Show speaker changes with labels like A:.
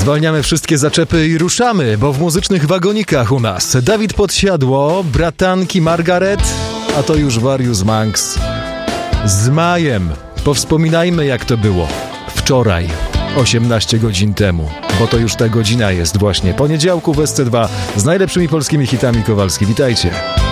A: Zwalniamy wszystkie zaczepy i ruszamy, bo w muzycznych wagonikach u nas Dawid Podsiadło, bratanki Margaret, a to już Warius Manx z Majem. Powspominajmy, jak to było wczoraj, 18 godzin temu, bo to już ta godzina jest właśnie poniedziałku w SC2 z najlepszymi polskimi hitami Kowalski. Witajcie.